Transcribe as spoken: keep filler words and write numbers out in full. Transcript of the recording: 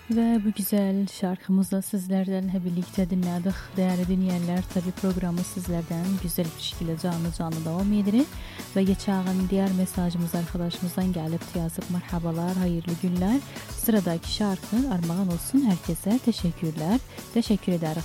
Ve bu güzel şarkımızı sizlerden birlikte dinledik. Değerli dinleyenler, tabi programı sizlerden güzel bir şekilde canlı canlı devam edilir. Ve geçen diğer mesajımız arkadaşımızdan gelip yazıp merhabalar, hayırlı günler. Sıradaki şarkı armağan olsun herkese. Teşekkürler. Teşekkür ederiz